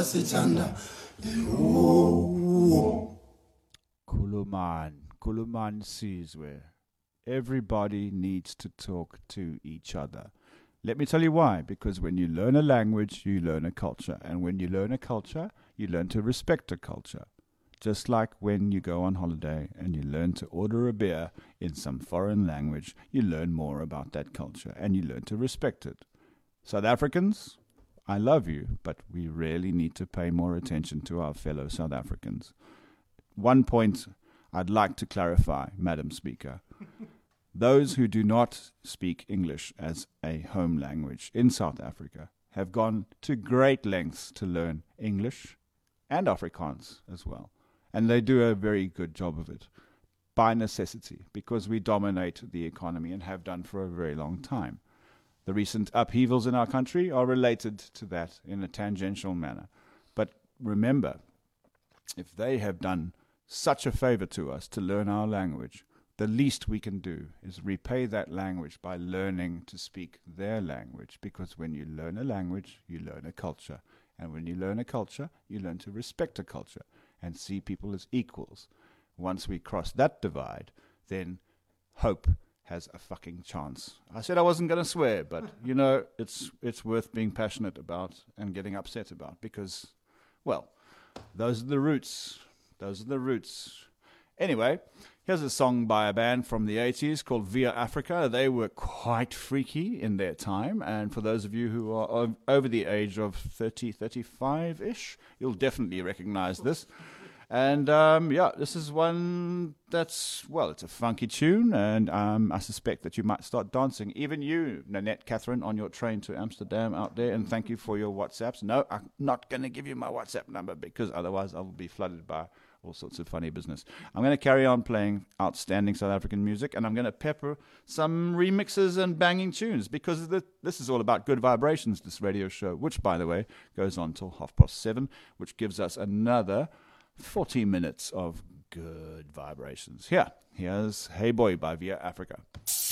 Kuluman Sizwe. Everybody needs to talk to each other. Let me tell you why. Because when you learn a language, you learn a culture. And when you learn a culture, you learn to respect a culture. Just like when you go on holiday and you learn to order a beer in some foreign language, you learn more about that culture and you learn to respect it. South Africans, I love you, but we really need to pay more attention to our fellow South Africans. One point I'd like to clarify, Madam Speaker. Those who do not speak English as a home language in South Africa have gone to great lengths to learn English and Afrikaans as well. And they do a very good job of it by necessity because we dominate the economy and have done for a very long time. The recent upheavals in our country are related to that in a tangential manner. But remember, if they have done such a favor to us to learn our language, the least we can do is repay that language by learning to speak their language. Because when you learn a language, you learn a culture. And when you learn a culture, you learn to respect a culture and see people as equals. Once we cross that divide, then hope has a fucking chance. I said I wasn't going to swear, but, you know, it's worth being passionate about and getting upset about because, well, those are the roots. Those are the roots. Anyway, here's a song by a band from the 80s called Via Africa. They were quite freaky in their time, and for those of you who are over the age of 30, 35-ish, you'll definitely recognize this. And, this is one that's, well, it's a funky tune, and I suspect that you might start dancing. Even you, Nanette Catherine, on your train to Amsterdam out there, and thank you for your WhatsApps. No, I'm not going to give you my WhatsApp number because otherwise I will be flooded by all sorts of funny business. I'm going to carry on playing outstanding South African music, and I'm going to pepper some remixes and banging tunes because this is all about good vibrations, this radio show, which, by the way, goes on till 7:30, which gives us another 40 minutes of good vibrations. Here's Hey Boy by Via Africa.